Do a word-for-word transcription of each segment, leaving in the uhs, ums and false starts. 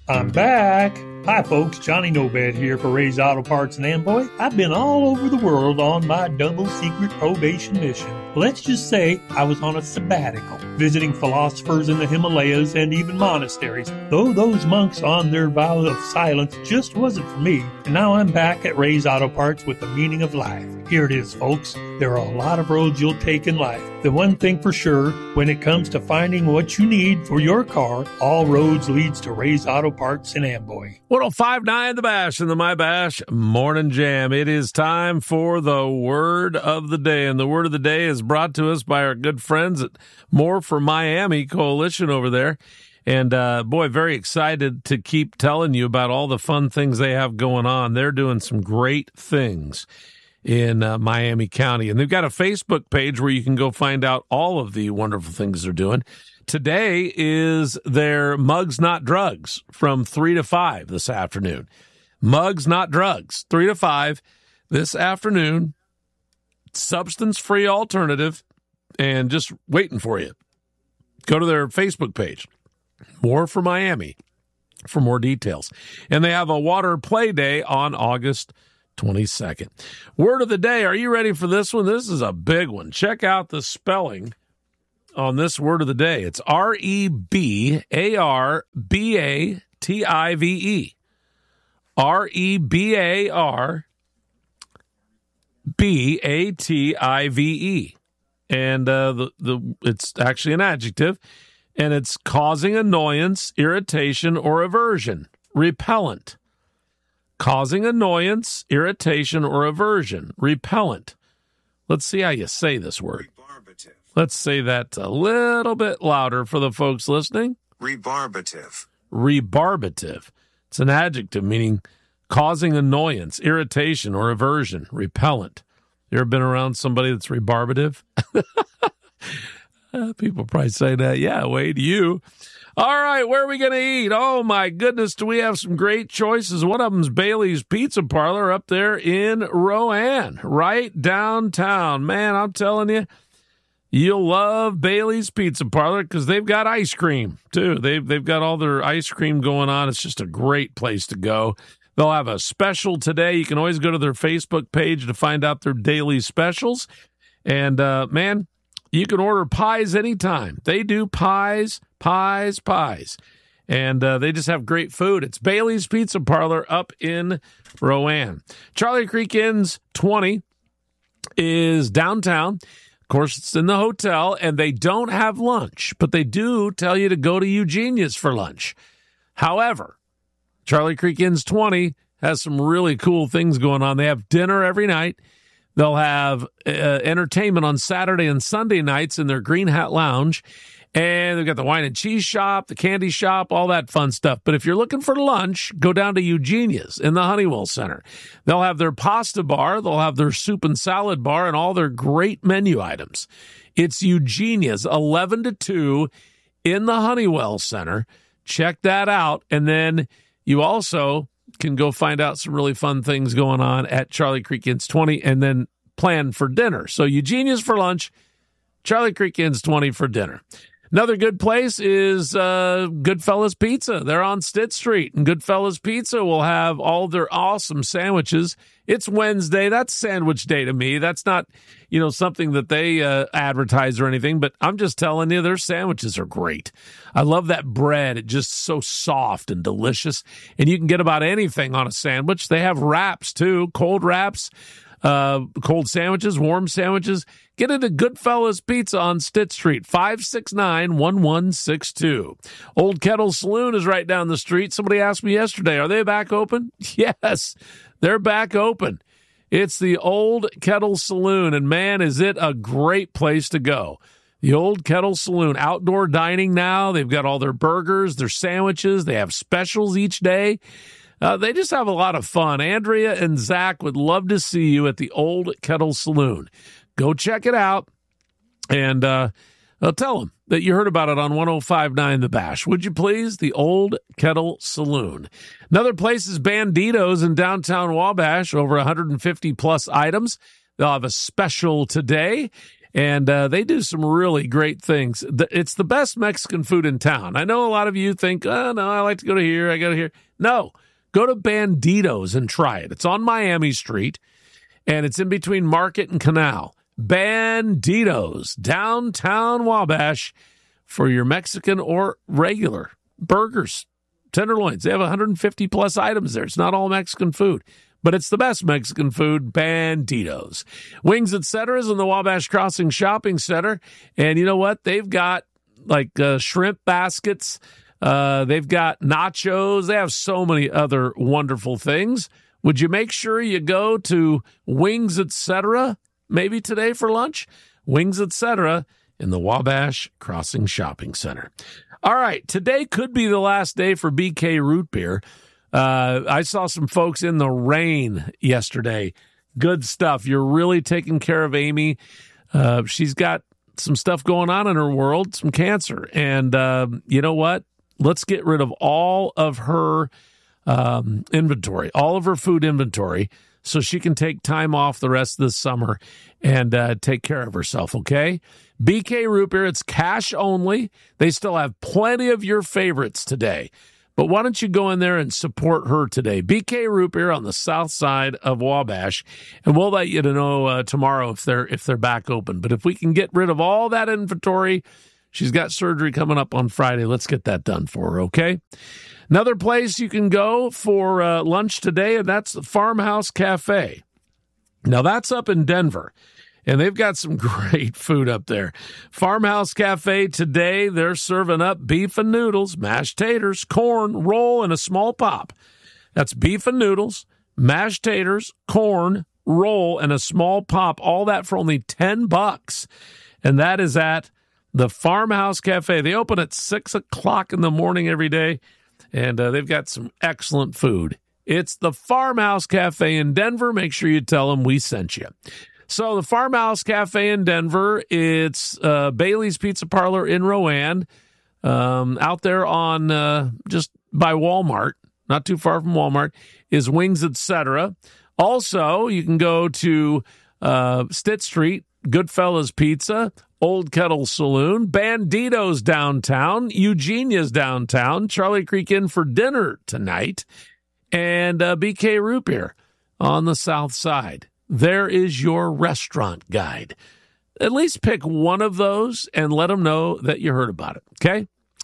I'm back. Hi, folks. Johnny No Bad here for Ray's Auto Parts in Amboy. I've been all over the world on my double secret probation mission. Let's just say I was on a sabbatical, visiting philosophers in the Himalayas and even monasteries, though those monks on their vow of silence just wasn't for me. And now I'm back at Ray's Auto Parts with the meaning of life. Here it is, folks. There are a lot of roads you'll take in life. The one thing for sure, when it comes to finding what you need for your car, all roads leads to Ray's Auto Parts in Amboy. one oh five point nine The Bash and the My Bash Morning Jam. It is time for the Word of the Day, and the Word of the Day is brought to us by our good friends at More for Miami Coalition over there. And, uh, boy, very excited to keep telling you about all the fun things they have going on. They're doing some great things in uh, Miami County. And they've got a Facebook page where you can go find out all of the wonderful things they're doing. Today is their Mugs Not Drugs from three to five this afternoon. Mugs Not Drugs, three to five this afternoon. Substance-free alternative, and just waiting for you. Go to their Facebook page, More for Miami, for more details. And they have a water play day on August twenty-second. Word of the day. Are you ready for this one? This is a big one. Check out the spelling on this word of the day. It's R E B A R B A T I V E. R E B A R B A T I V E. And uh, the, the it's actually an adjective, and it's causing annoyance, irritation, or aversion. Repellent. Causing annoyance, irritation, or aversion. Repellent. Let's see how you say this word. Rebarbative. Let's say that a little bit louder for the folks listening. Rebarbative. Rebarbative. It's an adjective meaning causing annoyance, irritation, or aversion. Repellent. You ever been around somebody that's rebarbative? uh, people probably say that. Yeah, Wade, you. All right, where are we going to eat? Oh, my goodness, do we have some great choices. One of them's Bailey's Pizza Parlor up there in Rowan, right downtown. Man, I'm telling you, you'll love Bailey's Pizza Parlor because they've got ice cream, too. They've, they've got all their ice cream going on. It's just a great place to go. They'll have a special today. You can always go to their Facebook page to find out their daily specials. And, uh, man, you can order pies anytime. They do pies, pies, pies. And uh, they just have great food. It's Bailey's Pizza Parlor up in Rowan. Charlie Creek Inns twenty is downtown. Of course, it's in the hotel, and they don't have lunch, but they do tell you to go to Eugenia's for lunch. However, Charlie Creek Inns twenty has some really cool things going on. They have dinner every night. They'll have uh, entertainment on Saturday and Sunday nights in their Green Hat Lounge. And they've got the wine and cheese shop, the candy shop, all that fun stuff. But if you're looking for lunch, go down to Eugenia's in the Honeywell Center. They'll have their pasta bar, they'll have their soup and salad bar, and all their great menu items. It's Eugenia's, eleven to two in the Honeywell Center. Check that out. And then you also can go find out some really fun things going on at Charlie Creek Inns twenty and then plan for dinner. So Eugenia's for lunch, Charlie Creek Inns twenty for dinner. Another good place is uh, Goodfellas Pizza. They're on Stitt Street, and Goodfellas Pizza will have all their awesome sandwiches. It's Wednesday. That's sandwich day to me. That's not, you know, something that they uh, advertise or anything, but I'm just telling you, their sandwiches are great. I love that bread. It's just so soft and delicious, and you can get about anything on a sandwich. They have wraps, too, cold wraps. Uh, cold sandwiches, warm sandwiches. Get into Goodfellas Pizza on Stitt Street, five six nine, one one six two. Old Kettle Saloon is right down the street. Somebody asked me yesterday, are they back open? Yes, they're back open. It's the Old Kettle Saloon, and man, is it a great place to go. The Old Kettle Saloon, outdoor dining now. They've got all their burgers, their sandwiches. They have specials each day. Uh, they just have a lot of fun. Andrea and Zach would love to see you at the Old Kettle Saloon. Go check it out, and uh, I'll tell them that you heard about it on one oh five point nine The Bash. Would you please? The Old Kettle Saloon. Another place is Banditos in downtown Wabash, over one hundred fifty plus items. They'll have a special today, And uh, they do some really great things. It's the best Mexican food in town. I know a lot of you think, oh, no, I like to go to here, I go to here. No, go to Banditos and try it. It's on Miami Street, and it's in between Market and Canal. Banditos, downtown Wabash, for your Mexican or regular burgers, tenderloins. They have one hundred fifty plus items there. It's not all Mexican food, but it's the best Mexican food, Banditos. Wings, et cetera is in the Wabash Crossing Shopping Center. And you know what? They've got like uh, shrimp baskets. Uh, they've got nachos. They have so many other wonderful things. Would you make sure you go to Wings, et cetera maybe today for lunch? Wings, et cetera in the Wabash Crossing Shopping Center. All right, today could be the last day for B K Root Beer. Uh, I saw some folks in the rain yesterday. Good stuff. You're really taking care of Amy. Uh, she's got some stuff going on in her world, some cancer. And uh, you know what? Let's get rid of all of her um, inventory, all of her food inventory, so she can take time off the rest of the summer and uh, take care of herself, okay? B K Root Beer, it's cash only. They still have plenty of your favorites today. But why don't you go in there and support her today? B K Root Beer on the south side of Wabash, and we'll let you know uh, tomorrow if they're if they're back open. But if we can get rid of all that inventory, she's got surgery coming up on Friday. Let's get that done for her, okay? Another place you can go for uh, lunch today, and that's the Farmhouse Cafe. Now, that's up in Denver, and they've got some great food up there. Farmhouse Cafe today, they're serving up beef and noodles, mashed taters, corn, roll, and a small pop. That's beef and noodles, mashed taters, corn, roll, and a small pop. All that for only ten bucks. And that is at the Farmhouse Cafe. They open at six o'clock in the morning every day, and uh, they've got some excellent food. It's the Farmhouse Cafe in Denver. Make sure you tell them we sent you. So the Farmhouse Cafe in Denver, it's uh, Bailey's Pizza Parlor in Rowan, um, out there on uh, just by Walmart, not too far from Walmart, is Wings, et cetera. Also, you can go to uh, Stitt Street, Goodfellas Pizza, Old Kettle Saloon, Banditos downtown, Eugenia's downtown, Charlie Creek Inn for dinner tonight, and uh, B K Root Beer on the south side. There is your restaurant guide. At least pick one of those and let them know that you heard about it, okay?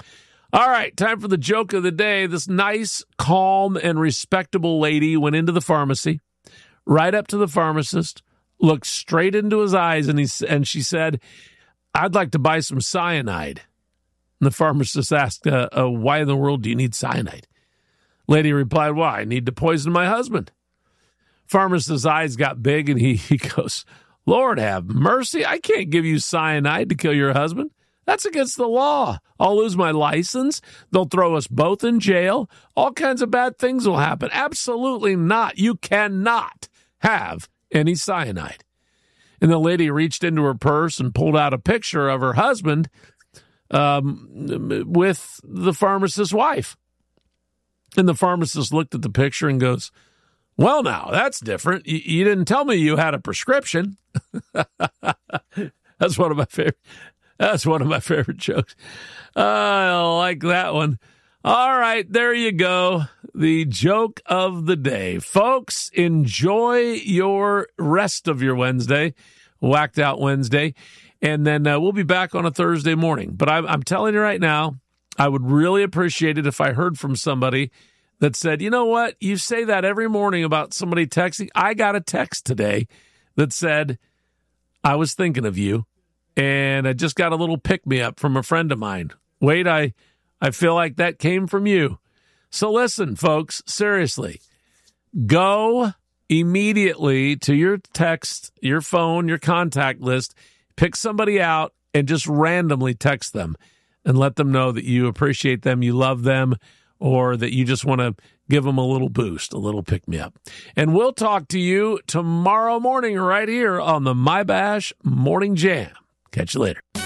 All right, time for the joke of the day. This nice, calm, and respectable lady went into the pharmacy, right up to the pharmacist, looked straight into his eyes, and, he, and she said, I'd like to buy some cyanide. And the pharmacist asked, uh, uh, why in the world do you need cyanide? Lady replied, well, I need to poison my husband. Pharmacist's eyes got big, and he, he goes, Lord have mercy, I can't give you cyanide to kill your husband. That's against the law. I'll lose my license. They'll throw us both in jail. All kinds of bad things will happen. Absolutely not. You cannot have any cyanide. And the lady reached into her purse and pulled out a picture of her husband um, with the pharmacist's wife. And the pharmacist looked at the picture and goes, well, now, that's different. You, you didn't tell me you had a prescription. That's one of my favorite. That's one of my favorite jokes. I like that one. All right, there you go. The joke of the day. Folks, enjoy your rest of your Wednesday, Whacked Out Wednesday, and then uh, we'll be back on a Thursday morning. But I'm, I'm telling you right now, I would really appreciate it if I heard from somebody that said, you know what, you say that every morning about somebody texting. I got a text today that said, I was thinking of you, and I just got a little pick-me-up from a friend of mine. Wait, I, I feel like that came from you. So listen, folks, seriously, go immediately to your text, your phone, your contact list, pick somebody out, and just randomly text them and let them know that you appreciate them, you love them, or that you just want to give them a little boost, a little pick-me-up. And we'll talk to you tomorrow morning right here on the My Bash Morning Jam. Catch you later.